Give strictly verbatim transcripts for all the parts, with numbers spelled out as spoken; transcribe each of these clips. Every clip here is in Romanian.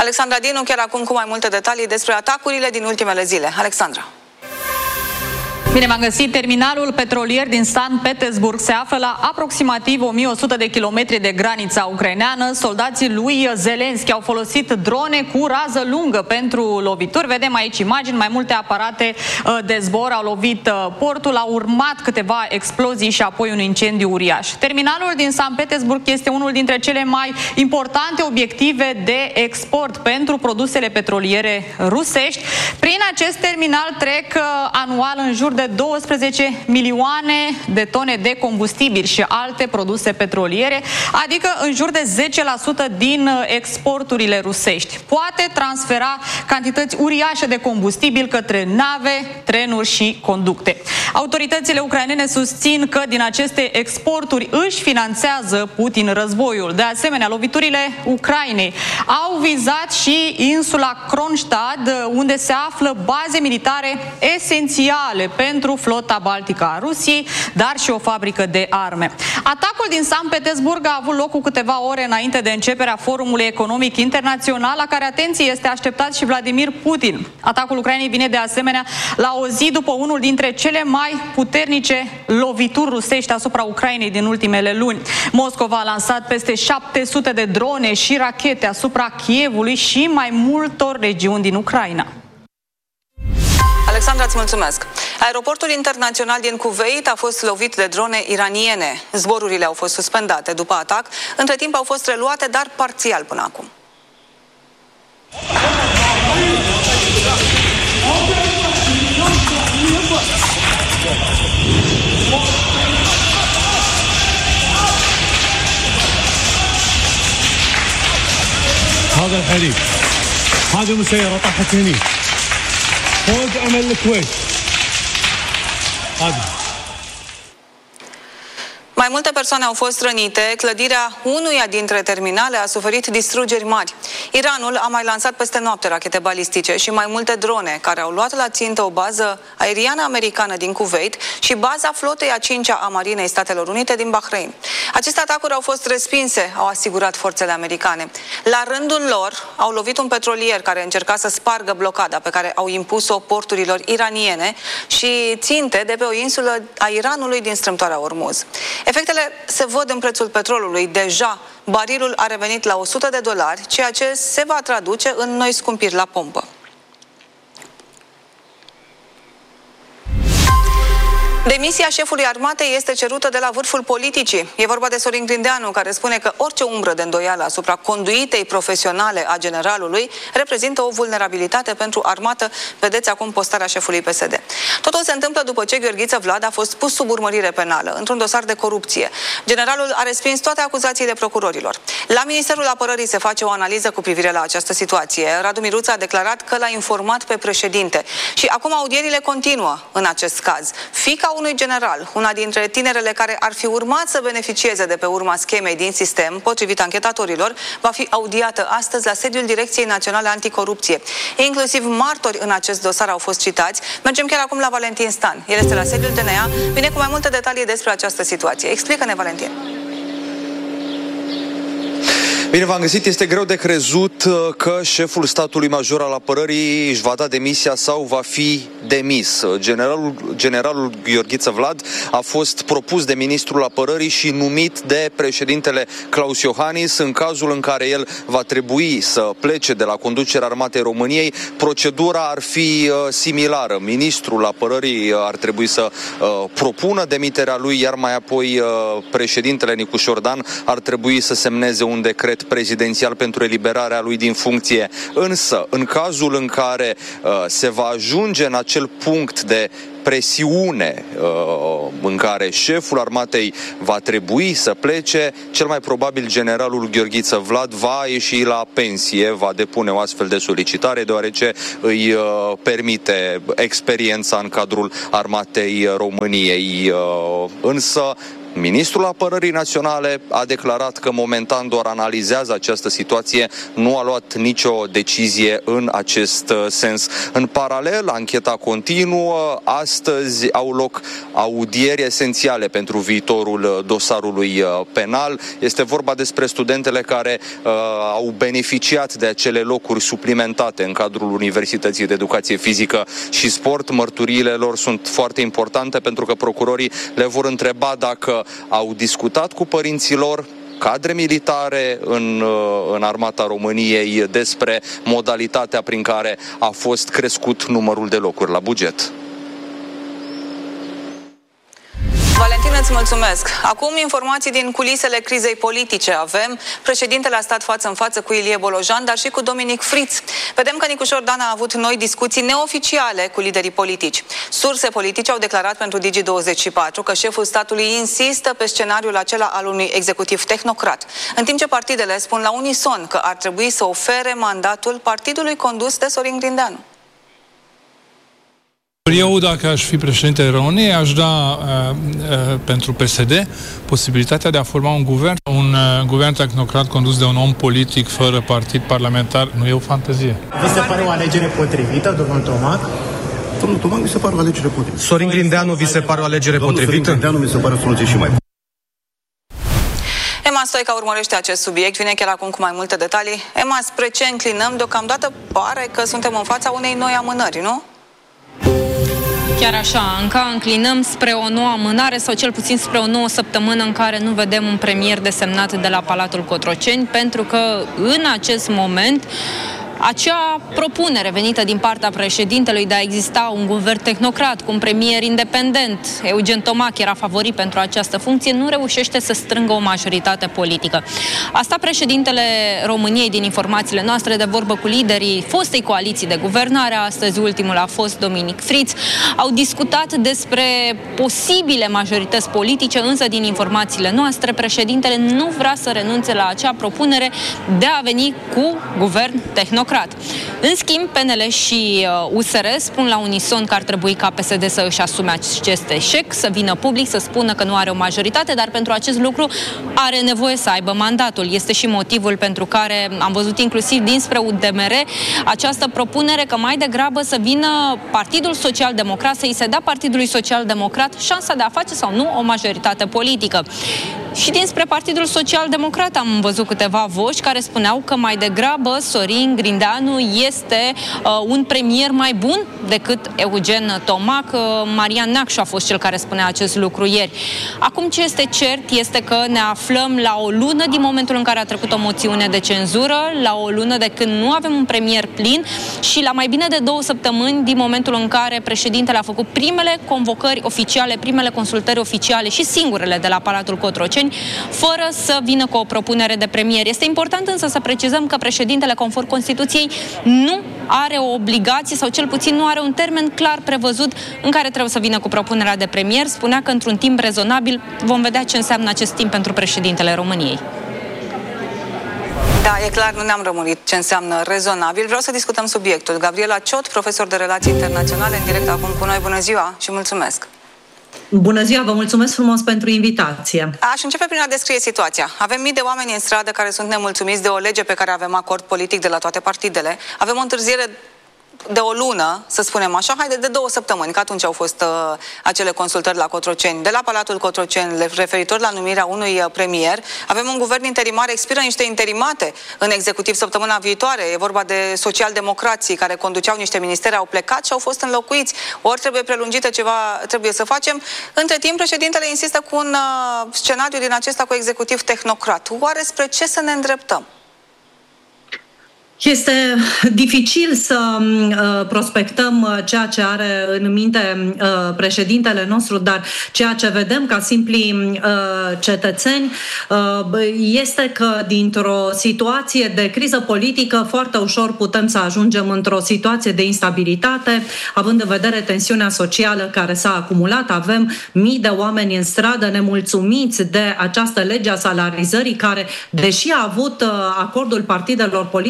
Alexandra Dinu, chiar acum cu mai multe detalii despre atacurile din ultimele zile. Alexandra. Bine v-am găsit. Terminalul petrolier din Sankt Petersburg se află la aproximativ o mie o sută de kilometri de granița ucraineană. Soldații lui Zelenski au folosit drone cu rază lungă pentru lovituri. Vedem aici imagini, mai multe aparate de zbor au lovit portul, au urmat câteva explozii și apoi un incendiu uriaș. Terminalul din Sankt Petersburg este unul dintre cele mai importante obiective de export pentru produsele petroliere rusești. Prin acest terminal trec anual în jur de douăsprezece milioane de tone de combustibil și alte produse petroliere, adică în jur de zece la sută din exporturile rusești. Poate transfera cantități uriașe de combustibil către nave, trenuri și conducte. Autoritățile ucrainene susțin că din aceste exporturi își finanțează Putin războiul. De asemenea, loviturile Ucrainei au vizat și insula Kronstadt, unde se află baze militare esențiale pentru flota baltică a Rusiei, dar și o fabrică de arme. Atacul din Sankt Petersburg a avut loc cu câteva ore înainte de începerea Forumului Economic Internațional, la care, atenție, este așteptat și Vladimir Putin. Atacul Ucrainei vine de asemenea la o zi după unul dintre cele mai puternice lovituri rusești asupra Ucrainei din ultimele luni. Moscova a lansat peste șapte sute de drone și rachete asupra Kievului și mai multor regiuni din Ucraina. Alexandra, îți mulțumesc. Aeroportul internațional din Kuwait a fost lovit de drone iraniene. Zborurile au fost suspendate după atac. Între timp au fost reluate, dar parțial până acum. هذا الحريق هذه مسيرة طاحت هني فوق أمل الكويت هذا. Mai multe persoane au fost rănite, clădirea unuia dintre terminale a suferit distrugeri mari. Iranul a mai lansat peste noapte rachete balistice și mai multe drone care au luat la țintă o bază aeriană americană din Kuwait și baza flotei a cincea a Marinei Statelor Unite din Bahrain. Aceste atacuri au fost respinse, au asigurat forțele americane. La rândul lor au lovit un petrolier care încerca să spargă blocada pe care au impus-o porturilor iraniene și ținte de pe o insulă a Iranului din strâmtoarea Ormuz. Efectele se văd în prețul petrolului. Deja barilul a revenit la o sută de dolari, ceea ce se va traduce în noi scumpiri la pompă. Demisia șefului armatei este cerută de la vârful politicii. E vorba de Sorin Grindeanu, care spune că orice umbră de îndoială asupra conduitei profesionale a generalului reprezintă o vulnerabilitate pentru armată. Vedeți acum postarea șefului P S D. Totul se întâmplă după ce Gheorghiță Vlad a fost pus sub urmărire penală într-un dosar de corupție. Generalul a respins toate acuzațiile procurorilor. La Ministerul Apărării se face o analiză cu privire la această situație. Radu Miruță a declarat că l-a informat pe președinte. Și acum audierile continuă în acest caz. Fiica unui general, una dintre tinerele care ar fi urmat să beneficieze de pe urma schemei din sistem, potrivit anchetatorilor, va fi audiată astăzi la sediul Direcției Naționale Anticorupție. Inclusiv martori în acest dosar au fost citați. Mergem chiar acum la Valentin Stan. El este la sediul D N A, vine cu mai multe detalii despre această situație. Explică-ne, Valentin. Bine v-am găsit. Este greu de crezut că șeful statului major al apărării își va da demisia sau va fi demis. Generalul, generalul Gheorghiță Vlad a fost propus de ministrul apărării și numit de președintele Klaus Iohannis. În cazul în care el va trebui să plece de la conducerea Armatei României, procedura ar fi similară. Ministrul apărării ar trebui să uh, propună demiterea lui, iar mai apoi uh, președintele Nicușor Dan ar trebui să semneze un decret prezidențial pentru eliberarea lui din funcție. Însă, în cazul în care uh, se va ajunge în acel punct de presiune uh, în care șeful armatei va trebui să plece, cel mai probabil generalul Gheorghiță Vlad va ieși la pensie, va depune o astfel de solicitare, deoarece îi uh, permite experiența în cadrul Armatei României. Uh, însă Ministrul Apărării Naționale a declarat că momentan doar analizează această situație, nu a luat nicio decizie în acest sens. În paralel, ancheta continuă. Astăzi au loc audieri esențiale pentru viitorul dosarului penal. Este vorba despre studentele care uh, au beneficiat de acele locuri suplimentate în cadrul Universității de Educație Fizică și Sport. Mărturiile lor sunt foarte importante pentru că procurorii le vor întreba dacă au discutat cu părinții lor, cadre militare în, în Armata României, despre modalitatea prin care a fost crescut numărul de locuri la buget. Valentin, îți mulțumesc. Acum informații din culisele crizei politice. Avem președintele a stat față în față cu Ilie Bolojan, dar și cu Dominic Friț. Vedem că Nicușor Dan a avut noi discuții neoficiale cu liderii politici. Surse politice au declarat pentru Digi douăzeci și patru că șeful statului insistă pe scenariul acela al unui executiv tehnocrat, în timp ce partidele spun la unison că ar trebui să ofere mandatul partidului condus de Sorin Grindeanu. Eu, dacă aș fi președintele României, aș da uh, uh, pentru P S D posibilitatea de a forma un guvern, un uh, guvern tehnocrat condus de un om politic fără partid parlamentar. Nu e o fantezie. Vi se pare o alegere potrivită, domnul Tomac? Domnul Tomac mi se pare o alegere potrivită. Sorin Grindeanu vi se pare o alegere Domnul potrivită? Sorin Grindeanu mi se pare o soluție și mai bună. Emma Stoica urmărește acest subiect, vine chiar acum cu mai multe detalii. Emma, spre ce înclinăm? Deocamdată pare că suntem în fața unei noi amânări, nu? Chiar așa, încă înclinăm spre o nouă amânare sau cel puțin spre o nouă săptămână în care nu vedem un premier desemnat de la Palatul Cotroceni, pentru că în acest moment acea propunere venită din partea președintelui de a exista un guvern tehnocrat cu un premier independent, Eugen Tomac era favorit pentru această funcție, nu reușește să strângă o majoritate politică. Asta președintele României, din informațiile noastre, de vorbă cu liderii fostei coaliții de guvernare, astăzi ultimul a fost Dominic Friț, au discutat despre posibile majorități politice, însă din informațiile noastre, președintele nu vrea să renunțe la acea propunere de a veni cu guvern tehnocrat. În schimb, P N L și U S R spun la unison că ar trebui ca P S D să își asume acest eșec, să vină public, să spună că nu are o majoritate, dar pentru acest lucru are nevoie să aibă mandatul. Este și motivul pentru care am văzut inclusiv dinspre U D M R această propunere că mai degrabă să vină Partidul Social-Democrat, să îi se dea Partidului Social-Democrat șansa de a face sau nu o majoritate politică. Și dinspre Partidul Social-Democrat am văzut câteva voci care spuneau că mai degrabă Sorin Grindeanu este uh, un premier mai bun decât Eugen Tomac. Uh, Marian Neacșu a fost cel care spunea acest lucru ieri. Acum ce este cert este că ne aflăm la o lună din momentul în care a trecut o moțiune de cenzură, la o lună de când nu avem un premier plin și la mai bine de două săptămâni din momentul în care președintele a făcut primele convocări oficiale, primele consultări oficiale și singurele de la Palatul Cotroceni, fără să vină cu o propunere de premier. Este important însă să precizăm că președintele, conform Constituției, nu are o obligație sau cel puțin nu are un termen clar prevăzut în care trebuie să vină cu propunerea de premier. Spunea că într-un timp rezonabil vom vedea ce înseamnă acest timp pentru președintele României. Da, e clar, nu ne-am rămurit ce înseamnă rezonabil. Vreau să discutăm subiectul. Gabriela Ciot, profesor de relații internaționale, în direct acum cu noi. Bună ziua și mulțumesc! Bună ziua, vă mulțumesc frumos pentru invitație. Aș începe prin a descrie situația. Avem mii de oameni în stradă care sunt nemulțumiți de o lege pe care avem acord politic de la toate partidele. Avem o întârziere de o lună, să spunem așa, haide, de două săptămâni, că atunci au fost uh, acele consultări la Cotroceni, de la Palatul Cotroceni, referitor la numirea unui uh, premier. Avem un guvern interimar, expiră niște interimate în executiv săptămâna viitoare. E vorba de socialdemocrații care conduceau niște ministere, au plecat și au fost înlocuiți. Ori trebuie prelungită ceva, trebuie să facem. Între timp, președintele insistă cu un uh, scenariu din acesta cu executiv tehnocrat. Oare spre ce să ne îndreptăm? Este dificil să uh, prospectăm ceea ce are în minte uh, președintele nostru, dar ceea ce vedem ca simpli uh, cetățeni uh, este că dintr-o situație de criză politică foarte ușor putem să ajungem într-o situație de instabilitate, având în vedere tensiunea socială care s-a acumulat. Avem mii de oameni în stradă nemulțumiți de această lege a salarizării care, deși a avut uh, acordul partidelor politice, cum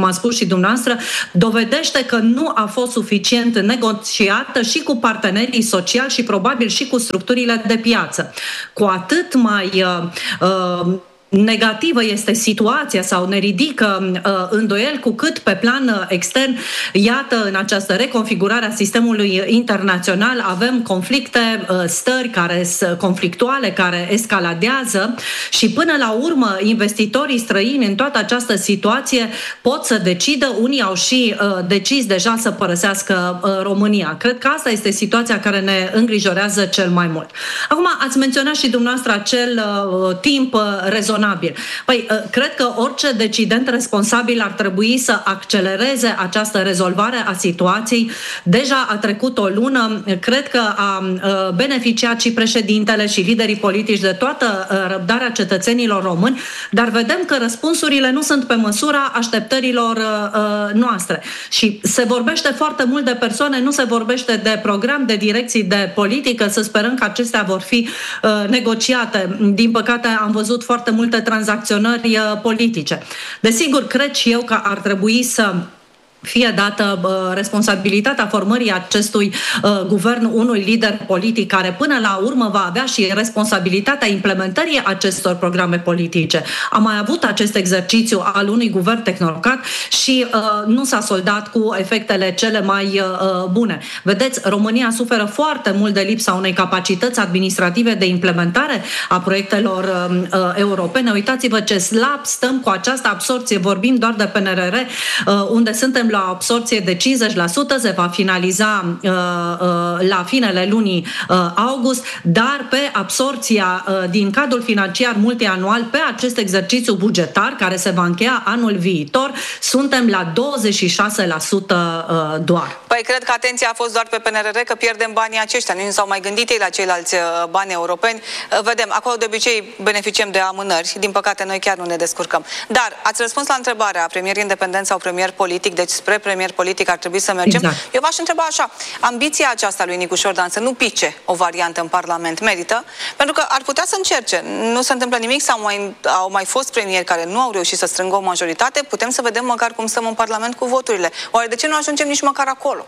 a spus și dumneavoastră, dovedește că nu a fost suficient negociată și cu partenerii sociali și probabil și cu structurile de piață. Cu atât mai uh, uh, negativă este situația sau ne ridică uh, îndoiel cu cât pe plan uh, extern, iată, în această reconfigurare a sistemului internațional avem conflicte, uh, stări care sunt conflictuale, care escaladează și până la urmă investitorii străini în toată această situație pot să decidă, unii au și uh, decis deja să părăsească uh, România. Cred că asta este situația care ne îngrijorează cel mai mult. Acum, ați menționat și dumneavoastră acel uh, timp uh, rezonabil. Păi, cred că orice decident responsabil ar trebui să accelereze această rezolvare a situației. Deja a trecut o lună, cred că a beneficiat și președintele și liderii politici de toată răbdarea cetățenilor români, dar vedem că răspunsurile nu sunt pe măsura așteptărilor noastre. Și se vorbește foarte mult de persoane, nu se vorbește de program, de direcții de politică, să sperăm că acestea vor fi negociate. Din păcate am văzut foarte mult multe tranzacționări politice. Desigur, cred și eu că ar trebui să fie dată uh, responsabilitatea formării acestui uh, guvern unui lider politic care până la urmă va avea și responsabilitatea implementării acestor programe politice. Am mai avut acest exercițiu al unui guvern tehnocrat și uh, nu s-a soldat cu efectele cele mai uh, bune. Vedeți, România suferă foarte mult de lipsa unei capacități administrative de implementare a proiectelor uh, uh, europene. Uitați-vă ce slab stăm cu această absorție. Vorbim doar de P N R R, uh, unde suntem la absorție de cincizeci la sută, se va finaliza uh, uh, la finele lunii uh, august, dar pe absorția uh, din cadrul financiar multianual pe acest exercițiu bugetar, care se va încheia anul viitor, suntem la douăzeci și șase la sută uh, doar. Păi cred că atenția a fost doar pe P N R R, că pierdem banii aceștia. Nu s-au mai gândit ei la ceilalți bani europeni. Vedem, acolo de obicei beneficiem de amânări. Din păcate, noi chiar nu ne descurcăm. Dar ați răspuns la întrebarea premier independent sau premier politic, deci spre premier politic ar trebui să mergem. Exact. Eu v-aș întreba așa, ambiția aceasta lui Nicu Șordan să nu pice o variantă în Parlament merită? Pentru că ar putea să încerce. Nu se întâmplă nimic, sau mai, au mai fost premieri care nu au reușit să strângă o majoritate. Putem să vedem măcar cum stăm în Parlament cu voturile. Oare de ce nu ajungem nici măcar acolo?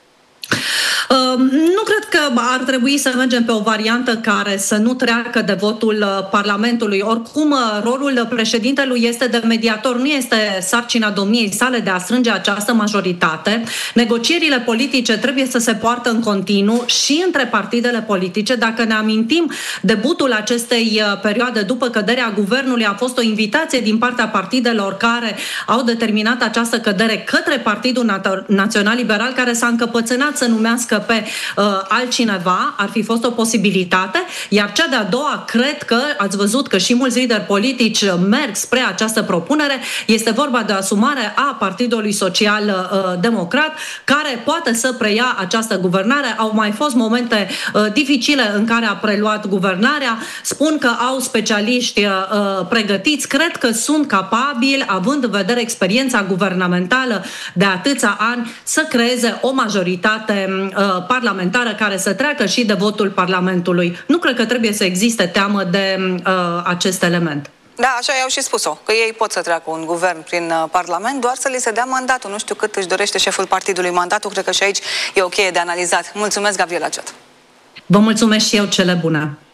Uh, nu cred că ar trebui să mergem pe o variantă care să nu treacă de votul Parlamentului. Oricum, rolul președintelui este de mediator, nu este sarcina domniei sale de a strânge această majoritate. Negocierile politice trebuie să se poartă în continuu și între partidele politice. Dacă ne amintim, debutul acestei perioade după căderea guvernului a fost o invitație din partea partidelor care au determinat această cădere către Partidul Național Liberal, care s-a încăpățânat să numească pe uh, altcineva, ar fi fost o posibilitate, iar cea de-a doua, cred că ați văzut că și mulți lideri politici merg spre această propunere, este vorba de o asumare a Partidului Social uh, Democrat, care poate să preia această guvernare. Au mai fost momente uh, dificile în care a preluat guvernarea, spun că au specialiști uh, pregătiți, cred că sunt capabili, având în vedere experiența guvernamentală de atâția ani, să creeze o majoritate uh, parlamentară care să treacă și de votul Parlamentului. Nu cred că trebuie să existe teamă de uh, acest element. Da, așa i-au și spus-o, că ei pot să treacă un guvern prin uh, Parlament, doar să li se dea mandatul. Nu știu cât își dorește șeful partidului mandatul, cred că și aici e o cheie de analizat. Mulțumesc, Gabriela Ciot. Vă mulțumesc și eu, cele bune.